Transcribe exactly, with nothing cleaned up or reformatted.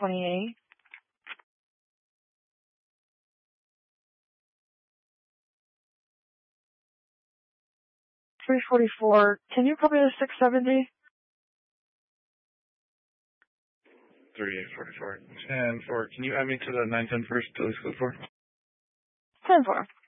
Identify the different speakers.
Speaker 1: twenty-eight. three forty-four. Can you copy the six seventy?
Speaker 2: three forty-four. ten four. Can you add me to the nine ten first, police code four?
Speaker 1: ten four.